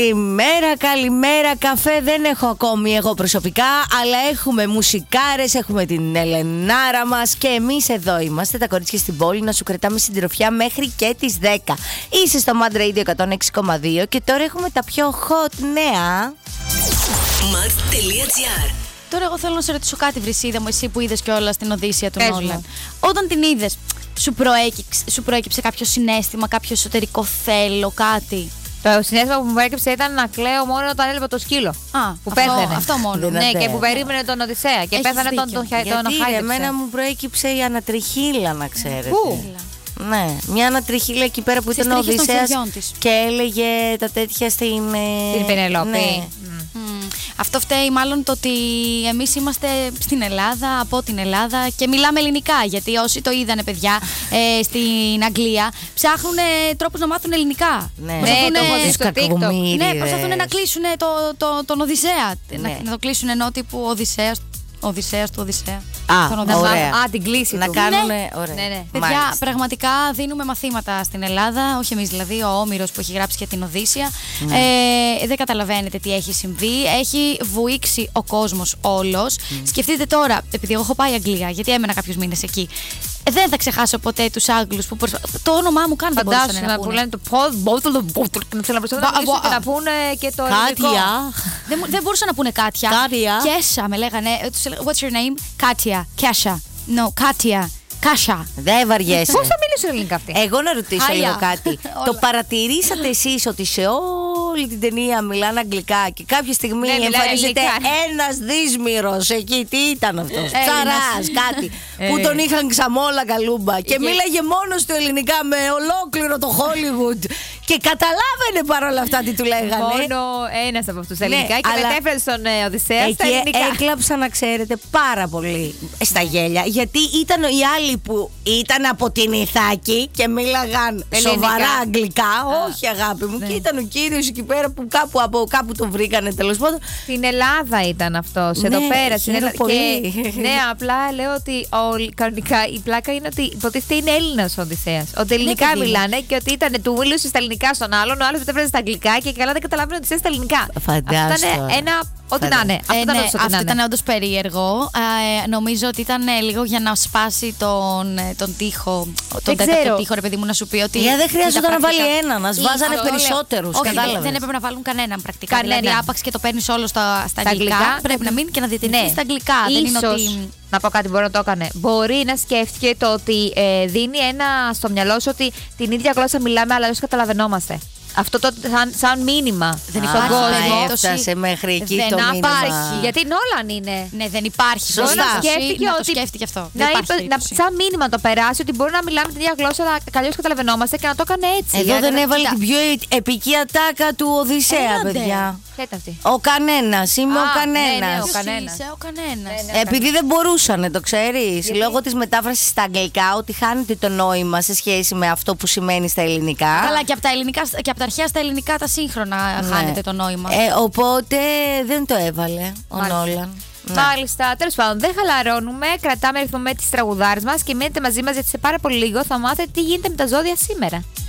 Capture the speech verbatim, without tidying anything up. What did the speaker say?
Καλημέρα, καλημέρα. Καφέ δεν έχω ακόμη εγώ προσωπικά, αλλά έχουμε μουσικάρες, έχουμε την Ελενάρα μας και εμείς εδώ είμαστε, τα κορίτσια στην πόλη, να σου κρατάμε συντροφιά μέχρι και τις δέκα. Είσαι στο Mad Radio εκατόν έξι κόμμα δύο και τώρα έχουμε τα πιο hot νέα. Mad.gr. Τώρα εγώ θέλω να σε ρωτήσω κάτι, Βρυσίδα μου, εσύ που είδες κιόλας την Οδύσσεια του Νόλαν. Όταν την είδες, σου προέκυψε, σου προέκυψε κάποιο συναίσθημα, κάποιο εσωτερικό θέλω, κάτι? Το συνέστημα που μου προέκυψε ήταν να κλαίω μόνο όταν έλειπε το σκύλο. Α, που αυτό, πέθανε. Αυτό μόνο. Ναι, και που περίμενε τον Οδυσσέα. Και Έχεις πέθανε δίκιο. τον, τον, Γιατί τον χάιδεψε. εμένα μου προέκυψε η ανατριχίλα, να ξέρετε. Πού? Ναι, μια ανατριχίλα εκεί πέρα που Στις ήταν ο τρίχες των Οδυσσέας χεριών της. και έλεγε τα τέτοια στην... Την Πενελόπη. Ναι. Mm. Αυτό φταίει μάλλον το ότι εμείς είμαστε στην Ελλάδα, από την Ελλάδα και μιλάμε ελληνικά. Γιατί όσοι το είδανε, παιδιά, ε, στην Αγγλία, ψάχνουν τρόπους να μάθουν ελληνικά. Ναι, Ναι, το έχω δει στο TikTok. Ναι, προσπαθούν να κλείσουν το, το, τον Οδυσσέα. Ναι. Να, να το κλείσουν ενώ τύπου Οδυσσέας. Οδυσσέας του Οδυσσέα. Α, Τον Οδυσσέα. ωραία. Α, την κλίση Να του. κάνουνε, Ναι. ωραία. Ναι, ναι. Παιδιά, Μάλιστα. πραγματικά δίνουμε μαθήματα στην Ελλάδα. Όχι εμείς δηλαδή, ο Όμηρος που έχει γράψει για την Οδύσσεια. Ναι. Ε, δεν καταλαβαίνετε τι έχει συμβεί. Έχει βουήξει ο κόσμος όλος. Mm. Σκεφτείτε τώρα, επειδή εγώ έχω πάει Αγγλία, γιατί έμενα κάποιους μήνες εκεί. Ε, δεν θα ξεχάσω ποτέ τους Άγγλους που προσπα... Το όνομά μου καν δεν μπορούσαν να, να που πούνε. λένε το pod, bottle, bottle. Και να θέλουν να μιλήσουν και να πούνε και το ελληνικό. Κάτια. δεν, μου- δεν μπορούσαν να πούνε Κάτια. Κάτια. Κέσα με λέγανε. ε, τους έλεγα, What's your name? Κάτια. Κέσσα. No, Κάτια. Κάσα. Δεν βαριέσαι. Πώς θα μιλήσουν ελληνικά αυτοί? Εγώ να ρωτήσω Χάλια. λίγο κάτι. Το παρατηρήσατε εσείς ότι σε όλη την ταινία μιλάνε αγγλικά και κάποια στιγμή Ναι, μιλάνε εμφανίζεται ελληνικά. ένας δύσμυρος εκεί? Τι ήταν αυτός? Έλληνας. Ψαράς, κάτι. Που τον είχαν ξαμόλα καλούμπα και μίλαγε μόνος του ελληνικά με ολόκληρο το Hollywood. Και καταλάβαινε παρόλα αυτά τι του λέγανε. Μόνο ένας από αυτούς τα Ναι, ελληνικά και αλλά μετέφερε στον ε, Οδυσσέα στα εκεί ελληνικά. έκλαψα, να ξέρετε, πάρα πολύ στα γέλια. Γιατί ήταν οι άλλοι που ήταν από την Ιθάκη και μίλαγαν Ελληνικά. σοβαρά αγγλικά. Α, Όχι, αγάπη μου. ναι. Και ήταν ο κύριος εκεί πέρα που κάπου, από κάπου τον βρήκανε, τέλος πάντων. Στην Ελλάδα ήταν αυτός, εδώ Ναι, πέρα. Στην χαίρομαι Ελλάδα. πολύ. Και, ναι, απλά λέω ότι ο, κανονικά η πλάκα είναι ότι υποτίθεται είναι Έλληνας ο Οδυσσέας. Ότι ελληνικά παιδί μου. μιλάνε και ότι ήταν, του μιλούσε στα ελληνικά στον άλλον, ο άλλος μετέφερε στα αγγλικά και καλά δεν καταλάβαινε ότι είσαι στα ελληνικά. Φαντάσου Αυτό ήταν τώρα. ένα. Ό,τι να είναι. Αυτό Ε, ήταν ναι, όντως ό,τι αυτό να είναι. ήταν όντως περίεργο. Ε, νομίζω ότι ήταν ε, λίγο για να σπάσει τον, ε, τον τοίχο. Τον τέταρτο ξέρω. τοίχο, ρε παιδί μου, να σου πει ότι. Για δεν χρειάζονταν τα να βάλει πρακτικά- ένα, να Ή- βάζανε αυτό λέω. περισσότερους, Όχι, κατάλαβες. δεν έπρεπε να βάλουν κανέναν πρακτικά. Κανέναν. Δηλαδή, άπαξ και το παίρνει όλο στα, στα Στα αγγλικά, αγγλικά, πρέπει να μείνει και να διατηρηθεί Ναι. στα αγγλικά. Δεν είναι Ίσως, ότι. να πω κάτι, μπορεί να το έκανε. Μπορεί να σκέφτηκε το ότι ε, δίνει ένα στο μυαλό σου ότι την ίδια γλώσσα μιλάμε, αλλά δεν καταλαβαίνόμαστε. Αυτό το σαν, σαν μήνυμα. Δεν στον υπάρχει κόσμο. περίπτωση. Έφτασε μέχρι εκεί Δεν το μήνυμα. Υπάρχει. Γιατί Νόλαν είναι. Ναι, δεν υπάρχει. Σωστά. περίπτωση Σκέφτηκε να το ότι- σκέφτηκε αυτό. Να, Δεν υπάρχει είπε, να, περίπτωση. σαν μήνυμα το περάσει ότι μπορεί να μιλάμε την ίδια γλώσσα, αλλά καλώς καταλαβαίνόμαστε και να το έκανε έτσι. Εδώ Για δεν να- έβαλε Κοίτα, την πιο επική ατάκα του Οδυσσέα, Έλατε. παιδιά. ποια ήταν αυτή? Ο κανένας, είμαι Α, ο ναι, ναι, κανένας. ο Ποιος κανένας. είσαι, ο κανένας. Ναι, ναι. Επειδή δεν μπορούσανε, το ξέρεις, λόγω της μετάφρασης στα αγγλικά, ότι χάνεται το νόημα σε σχέση με αυτό που σημαίνει στα ελληνικά. Καλά, και από τα, ελληνικά, και από τα αρχαία στα ελληνικά τα σύγχρονα Ναι. χάνεται το νόημα. Ε, οπότε δεν το έβαλε ο Μάλιστα. Νόλαν. Ναι. Μάλιστα. Τέλος πάντων, δεν χαλαρώνουμε. Κρατάμε ρυθμό με τις τραγουδάρες μας και μείνετε μαζί μας γιατί σε πάρα πολύ λίγο θα μάθετε τι γίνεται με τα ζώδια σήμερα.